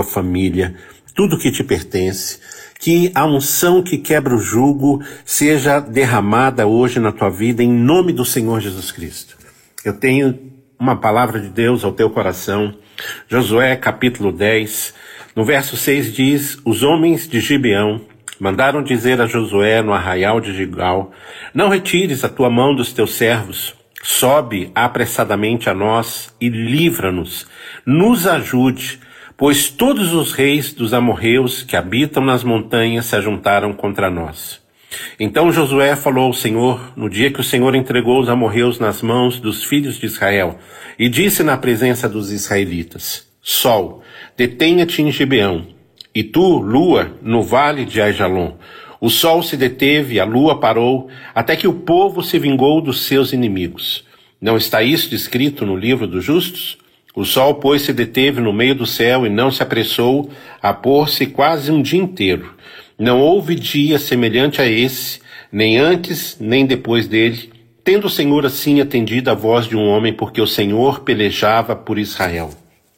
tua família, tudo que te pertence. Que a unção que quebra o jugo seja derramada hoje na tua vida, em nome do Senhor Jesus Cristo. Eu tenho uma palavra de Deus ao teu coração. Josué capítulo 10, no verso 6 diz: os homens de Gibeão mandaram dizer a Josué no arraial de Gilgal: não retires a tua mão dos teus servos, sobe apressadamente a nós e livra-nos, nos ajude, pois todos os reis dos amorreus que habitam nas montanhas se ajuntaram contra nós. Então Josué falou ao Senhor no dia que o Senhor entregou os amorreus nas mãos dos filhos de Israel, e disse na presença dos israelitas: Sol, detenha-te em Gibeão, e tu, lua, no vale de Aijalon. O sol se deteve, a lua parou, até que o povo se vingou dos seus inimigos. Não está isso escrito no livro dos justos? O sol, pois, se deteve no meio do céu e não se apressou a pôr-se quase um dia inteiro. Não houve dia semelhante a esse, nem antes, nem depois dele, tendo o Senhor assim atendido a voz de um homem, porque o Senhor pelejava por Israel.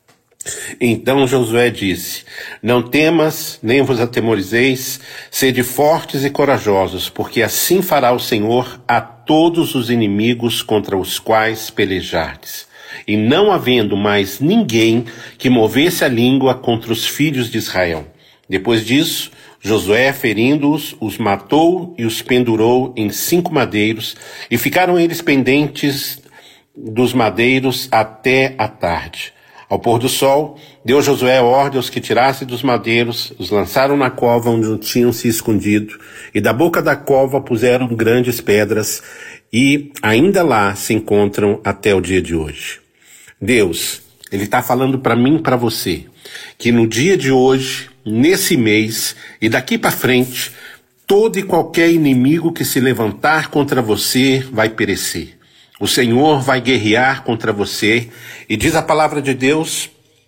Então Josué disse: não temas, nem vos atemorizeis, sede fortes e corajosos, porque assim fará o Senhor a todos os inimigos contra os quais pelejardes. E não havendo mais ninguém que movesse a língua contra os filhos de Israel. Depois disso, Josué, ferindo-os, os matou e os pendurou em 5 madeiros, e ficaram eles pendentes dos madeiros até a tarde. Ao pôr do sol, deu Josué ordem aos que tirassem dos madeiros, os lançaram na cova onde tinham se escondido, e da boca da cova puseram grandes pedras, e ainda lá se encontram até o dia de hoje. Deus, Ele está falando para mim e para você, que no dia de hoje, nesse mês e daqui para frente, todo e qualquer inimigo que se levantar contra você vai perecer. O Senhor vai guerrear contra você, e diz a palavra de Deus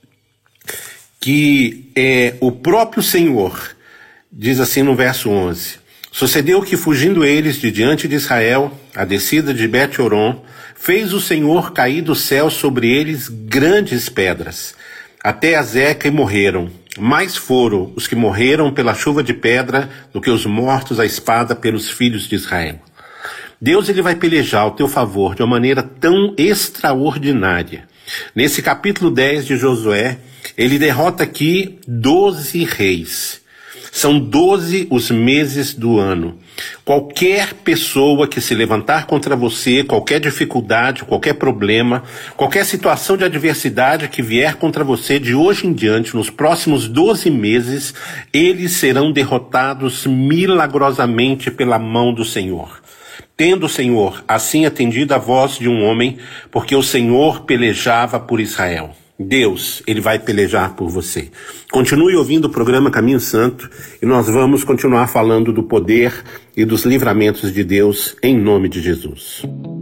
que o próprio Senhor, diz assim no verso 11, sucedeu que fugindo eles de diante de Israel, a descida de Bet-Horon, fez o Senhor cair do céu sobre eles grandes pedras, até Azeca, e morreram. Mais foram os que morreram pela chuva de pedra do que os mortos à espada pelos filhos de Israel. Deus, Ele vai pelejar ao teu favor de uma maneira tão extraordinária. Nesse capítulo 10 de Josué, ele derrota aqui 12 reis. São 12 os meses do ano. Qualquer pessoa que se levantar contra você, qualquer dificuldade, qualquer problema, qualquer situação de adversidade que vier contra você de hoje em diante, nos próximos 12 meses, eles serão derrotados milagrosamente pela mão do Senhor. Tendo o Senhor assim atendido a voz de um homem, porque o Senhor pelejava por Israel. Deus, Ele vai pelejar por você. Continue ouvindo o programa Caminho Santo e nós vamos continuar falando do poder e dos livramentos de Deus em nome de Jesus.